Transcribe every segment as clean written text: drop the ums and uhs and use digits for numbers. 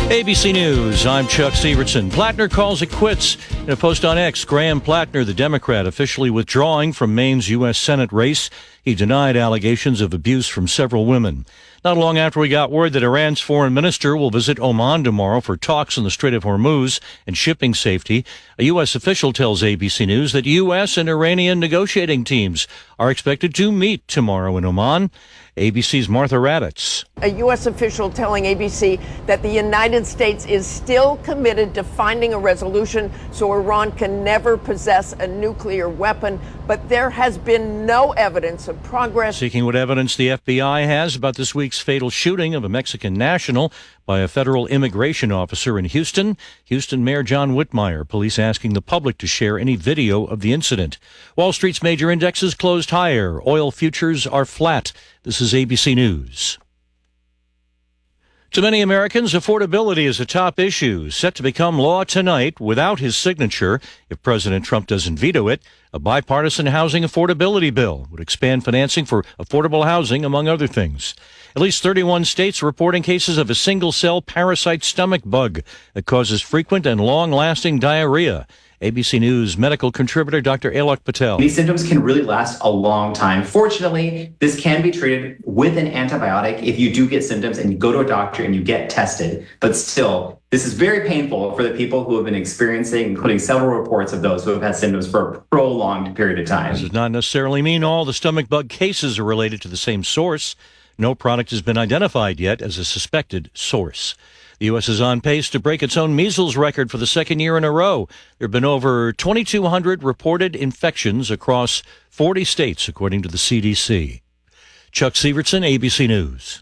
ABC News, I'm Chuck Sievertson. Plattner calls it quits. In a post on X, Graham Plattner, the Democrat, officially withdrawing from Maine's U.S. Senate race. He denied allegations of abuse from several women. Not long after we got word that Iran's foreign minister will visit Oman tomorrow for talks in the Strait of Hormuz and shipping safety, a U.S. official tells ABC News that U.S. and Iranian negotiating teams are expected to meet tomorrow in Oman. ABC's Martha Raddatz. A U.S. official telling ABC that the United States is still committed to finding a resolution so Iran can never possess a nuclear weapon, but there has been no evidence of progress. Seeking what evidence the FBI has about this week's fatal shooting of a Mexican national by a federal immigration officer in Houston. Houston Mayor John Whitmire, police asking the public to share any video of the incident. Wall Street's major indexes closed higher. Oil futures are flat. This is ABC News. To many Americans, affordability is a top issue, set to become law tonight without his signature if President Trump doesn't veto it. A bipartisan housing affordability bill would expand financing for affordable housing, among other things. At least 31 states are reporting cases of a single-cell parasite stomach bug that causes frequent and long-lasting diarrhea. ABC News medical contributor Dr. Alok Patel. These symptoms can really last a long time. Fortunately, this can be treated with an antibiotic if you do get symptoms and you go to a doctor and you get tested. But still, this is very painful for the people who have been experiencing, including several reports of those who have had symptoms for a prolonged period of time. This does not necessarily mean all the stomach bug cases are related to the same source. No product has been identified yet as a suspected source. The U.S. is on pace to break its own measles record for the second year in a row. There have been over 2,200 reported infections across 40 states, according to the CDC. Chuck Sievertson, ABC News.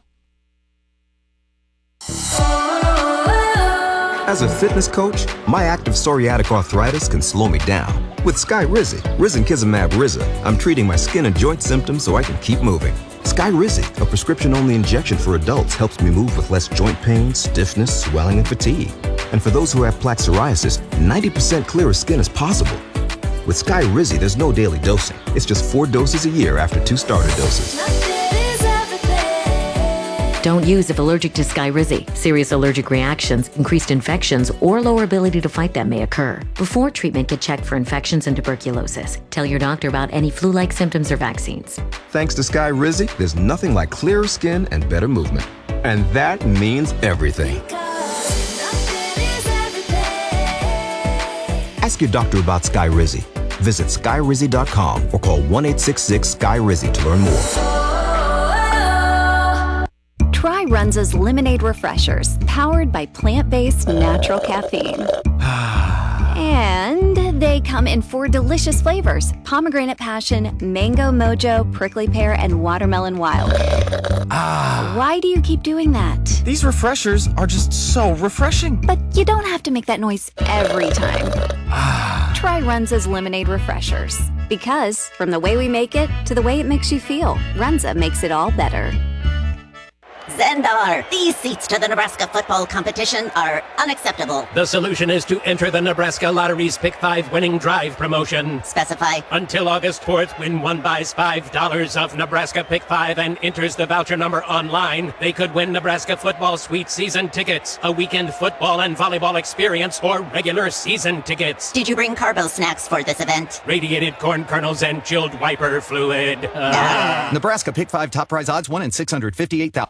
As a fitness coach, my active psoriatic arthritis can slow me down. With Skyrizi, risankizumab Riza, I'm treating my skin and joint symptoms so I can keep moving. Skyrizi, a prescription-only injection for adults, helps me move with less joint pain, stiffness, swelling, and fatigue. And for those who have plaque psoriasis, 90% clearer skin is possible. With Skyrizi, there's no daily dosing. It's just 4 doses a year after 2 starter doses. Don't use if allergic to Skyrizi. Serious allergic reactions, increased infections, or lower ability to fight them may occur. Before treatment, get checked for infections and tuberculosis. Tell your doctor about any flu-like symptoms or vaccines. Thanks to Skyrizi, there's nothing like clearer skin and better movement. And that means everything. Ask your doctor about Skyrizi. Visit Skyrizi.com or call 1-866-SKY-RIZI to learn more. Try Runza's Lemonade Refreshers, powered by plant-based natural caffeine. And they come in 4 delicious flavors: pomegranate passion, mango mojo, prickly pear, and watermelon wild. Why do you keep doing that? These refreshers are just so refreshing. But you don't have to make that noise every time. Try Runza's Lemonade Refreshers. Because from the way we make it to the way it makes you feel, Runza makes it all better. Zendar, these seats to the Nebraska football competition are unacceptable. The solution is to enter the Nebraska Lottery's Pick 5 winning drive promotion. Specify. Until August 4th, when one buys $5 of Nebraska Pick 5 and enters the voucher number online, they could win Nebraska football suite season tickets, a weekend football and volleyball experience, or regular season tickets. Did you bring carbo snacks for this event? Radiated corn kernels and chilled wiper fluid. Nebraska Pick 5 top prize odds 1 in 658,000.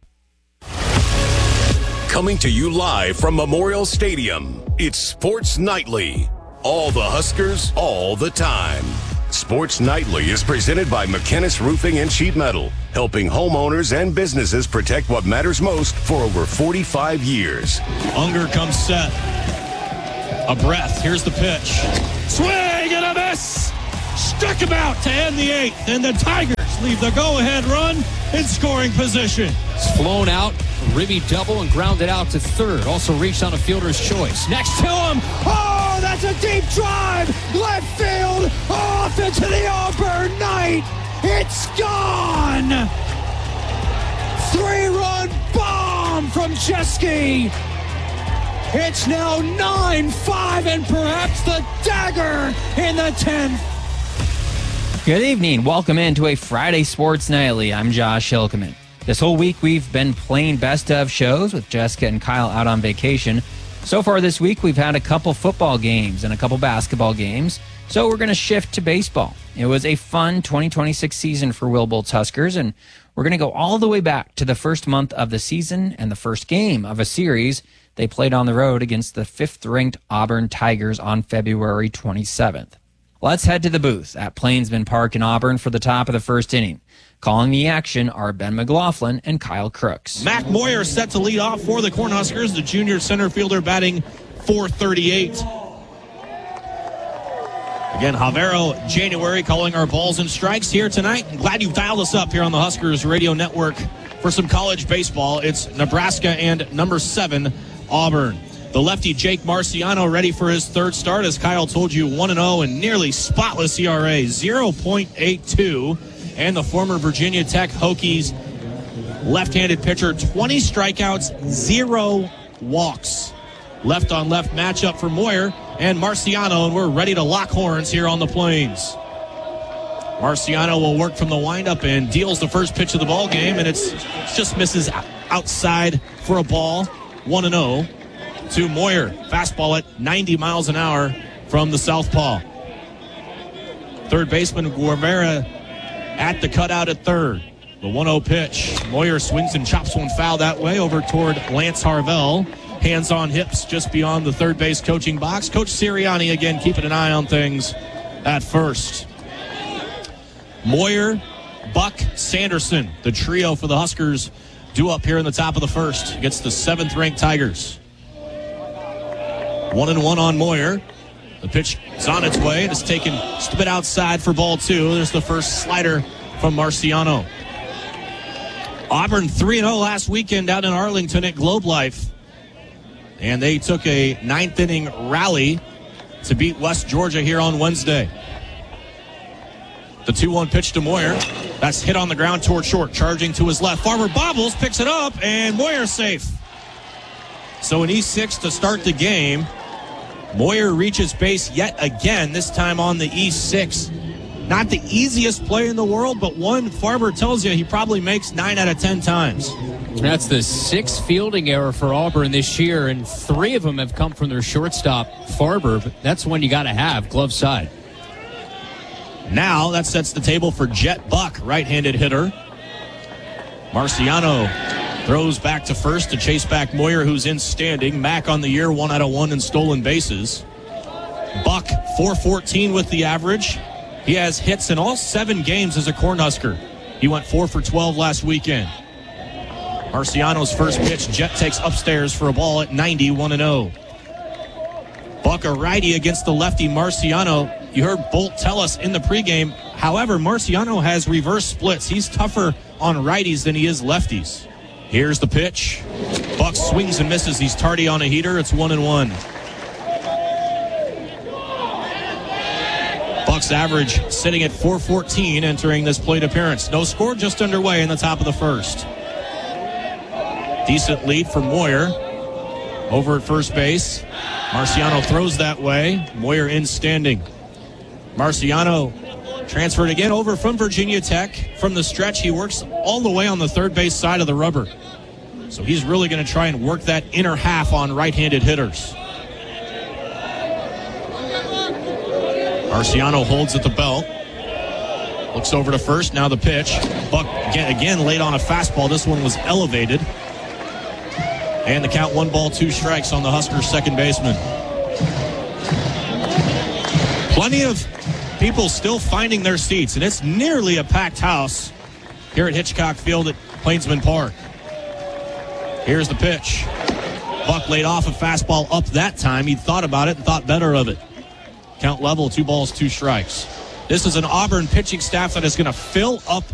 Coming to you live from Memorial Stadium, it's Sports Nightly. All the Huskers, all the time. Sports Nightly is presented by McKinnis Roofing and Sheet Metal, helping homeowners and businesses protect what matters most for over 45 years. Unger comes set. A breath. Here's the pitch. Swing and a miss! Struck him out to end the 8th, and the Tigers leave the go-ahead run in scoring position. It's flown out, Ribby double and grounded out to third. Also reached on a fielder's choice. Next to him. Oh, that's a deep drive. Left field. Off into the Auburn night. It's gone. 3-run bomb from Chesky. It's now 9-5 and perhaps the dagger in the 10th. Good evening. Welcome into a Friday Sports Nightly. I'm Josh Hilkeman. This whole week, we've been playing best of shows with Jessica and Kyle out on vacation. So far this week, we've had a couple football games and a couple basketball games. So we're going to shift to baseball. It was a fun 2026 season for Wilbolt's Huskers, and we're going to go all the way back to the first month of the season and the first game of a series they played on the road against the 5th-ranked Auburn Tigers on February 27th. Let's head to the booth at Plainsman Park in Auburn for the top of the first inning. Calling the action are Ben McLaughlin and Kyle Crooks. Mac Moyer set to lead off for the Cornhuskers, the junior center fielder batting .438. Again, Javero January calling our balls and strikes here tonight. I'm glad you've dialed us up here on the Huskers Radio Network for some college baseball. It's Nebraska and number 7, Auburn. The lefty Jake Marciano ready for his third start. As Kyle told you, 1-0 and nearly spotless ERA, 0.82. And the former Virginia Tech Hokies left-handed pitcher, 20 strikeouts, 0 walks. Left-on-left matchup for Moyer and Marciano, and we're ready to lock horns here on the Plains. Marciano will work from the windup and deals the first pitch of the ball game, and it's just misses outside for a ball, 1-0 to Moyer. Fastball at 90 miles an hour from the southpaw. Third baseman Guevara at the cutout at third. The 1-0 pitch. Moyer swings and chops one foul that way over toward Lance Harvell. Hands on hips just beyond the third base coaching box. Coach Sirianni again keeping an eye on things at first. Moyer, Buck, Sanderson, the trio for the Huskers, due up here in the top of the first against the 7th-ranked Tigers. 1-1 on Moyer. The pitch is on its way and it's taken just a bit outside for ball 2. There's the first slider from Marciano. Auburn 3-0 last weekend out in Arlington at Globe Life. And they took a 9th-inning rally to beat West Georgia here on Wednesday. The 2-1 pitch to Moyer. That's hit on the ground toward short, charging to his left. Farmer bobbles, picks it up, and Moyer safe. So an E6 to start the game. Moyer reaches base yet again, this time on the E6. Not the easiest play in the world, but one Farber tells you he probably makes 9 out of 10 times. That's the 6th fielding error for Auburn this year, and 3 of them have come from their shortstop, Farber. But that's one you got to have, glove side. Now that sets the table for Jet Buck, right-handed hitter. Marciano throws back to first to chase back Moyer, who's in standing. Mack on the year, 1 out of 1 in stolen bases. Buck, .414 with the average. He has hits in all 7 games as a Cornhusker. He went 4 for 12 last weekend. Marciano's first pitch, Jet takes upstairs for a ball at 90, 1-0. Buck a righty against the lefty Marciano. You heard Bolt tell us in the pregame. However, Marciano has reverse splits. He's tougher on righties than he is lefties. Here's the pitch. Buck swings and misses. He's tardy on a heater. It's 1-1. Buck's average sitting at .414 entering this plate appearance. No score, just underway in the top of the first. Decent lead for Moyer over at first base. Marciano throws that way. Moyer in standing. Marciano transferred again over from Virginia Tech. From the stretch, he works all the way on the third base side of the rubber. So he's really going to try and work that inner half on right-handed hitters. Marciano holds at the belt. Looks over to first. Now the pitch. Buck again laid on a fastball. This one was elevated. And the count 1 ball, 2 strikes on the Huskers second baseman. Plenty of people still finding their seats, and it's nearly a packed house here at Hitchcock Field at Plainsman Park. Here's the pitch. Buck laid off a fastball up that time. He thought about it and thought better of it. Count level, 2 balls, 2 strikes. This is an Auburn pitching staff that is going to fill up